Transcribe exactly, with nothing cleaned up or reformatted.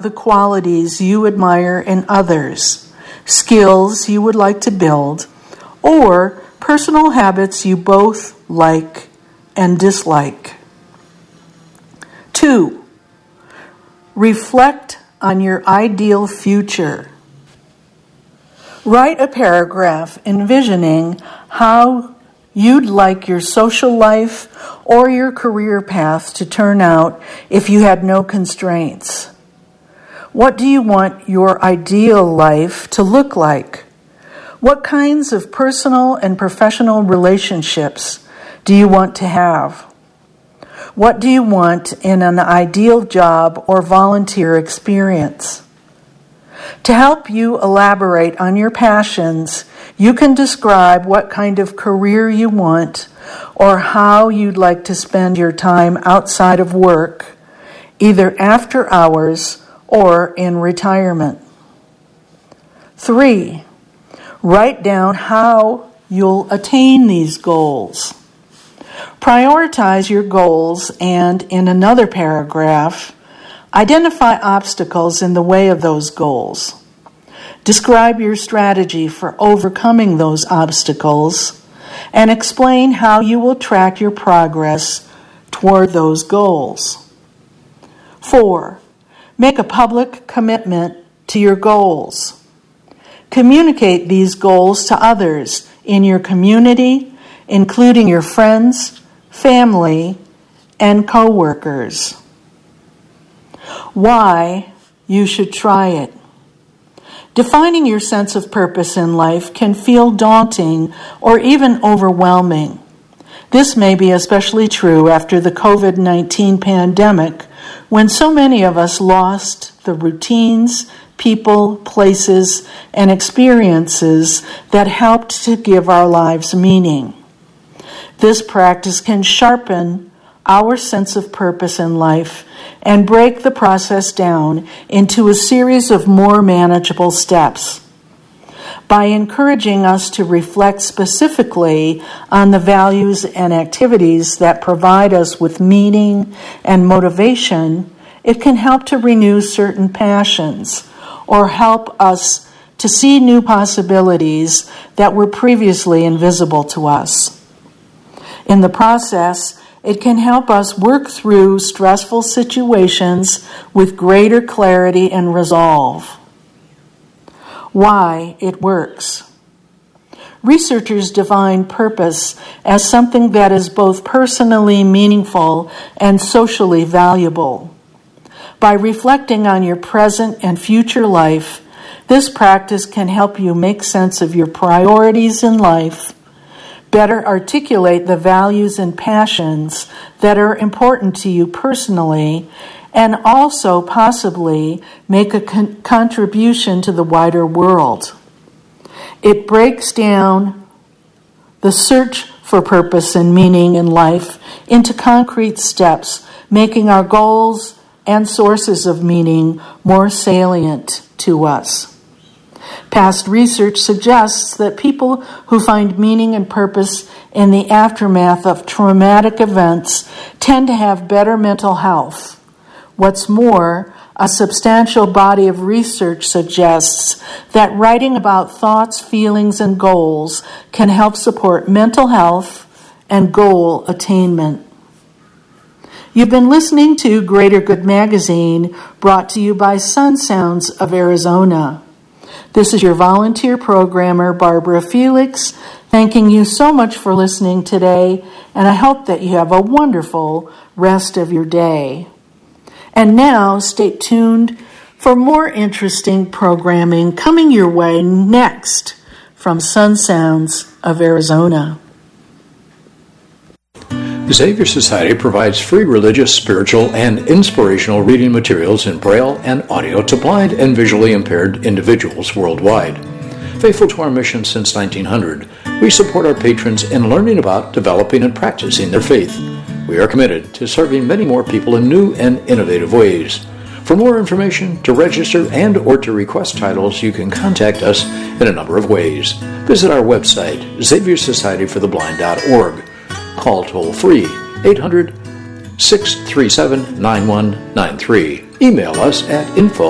about the qualities you admire in others, skills you would like to build, or personal habits you both like and dislike. Two, reflect on your ideal future. Write a paragraph envisioning how you'd like your social life or your career path to turn out if you had no constraints. What do you want your ideal life to look like? What kinds of personal and professional relationships do you want to have? What do you want in an ideal job or volunteer experience? To help you elaborate on your passions, you can describe what kind of career you want or how you'd like to spend your time outside of work, either after hours or in retirement. Three, write down how you'll attain these goals. Prioritize your goals and, in another paragraph, identify obstacles in the way of those goals. Describe your strategy for overcoming those obstacles and explain how you will track your progress toward those goals. Four, make a public commitment to your goals. Communicate these goals to others in your community, including your friends, family, and coworkers. Why you should try it. Defining your sense of purpose in life can feel daunting or even overwhelming. This may be especially true after the covid nineteen pandemic, when so many of us lost the routines, people, places, and experiences that helped to give our lives meaning. This practice can sharpen our sense of purpose in life and break the process down into a series of more manageable steps. By encouraging us to reflect specifically on the values and activities that provide us with meaning and motivation, it can help to renew certain passions or help us to see new possibilities that were previously invisible to us. In the process, it can help us work through stressful situations with greater clarity and resolve. Why it works. Researchers define purpose as something that is both personally meaningful and socially valuable. By reflecting on your present and future life, this practice can help you make sense of your priorities in life, better articulate the values and passions that are important to you personally, and also possibly make a con- contribution to the wider world. It breaks down the search for purpose and meaning in life into concrete steps, making our goals and sources of meaning more salient to us. Past research suggests that people who find meaning and purpose in the aftermath of traumatic events tend to have better mental health. What's more, a substantial body of research suggests that writing about thoughts, feelings, and goals can help support mental health and goal attainment. You've been listening to Greater Good Magazine, brought to you by Sun Sounds of Arizona. This is your volunteer programmer, Barbara Felix, thanking you so much for listening today, and I hope that you have a wonderful rest of your day. And now, stay tuned for more interesting programming coming your way next from Sun Sounds of Arizona. The Xavier Society provides free religious, spiritual, and inspirational reading materials in Braille and audio to blind and visually impaired individuals worldwide. Faithful to our mission since nineteen hundred, we support our patrons in learning about, developing, and practicing their faith. We are committed to serving many more people in new and innovative ways. For more information, to register, and or to request titles, you can contact us in a number of ways. Visit our website, xavier society for the blind dot org. Call toll-free eight hundred, six three seven, nine one nine three. Email us at info